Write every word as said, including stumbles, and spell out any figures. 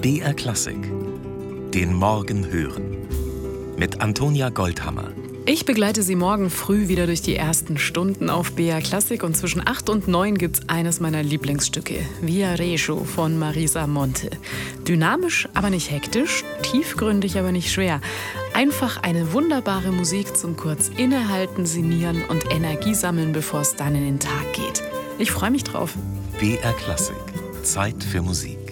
B R Klassik. Den Morgen hören. Mit Antonia Goldhammer. Ich begleite Sie morgen früh wieder durch die ersten Stunden auf B R Klassik und zwischen acht und neun gibt's eines meiner Lieblingsstücke, Viareggio von Marisa Monte. Dynamisch, aber nicht hektisch, tiefgründig, aber nicht schwer. Einfach eine wunderbare Musik zum kurz innehalten, sinnieren und Energie sammeln, bevor es dann in den Tag geht. Ich freue mich drauf. B R Klassik. Zeit für Musik.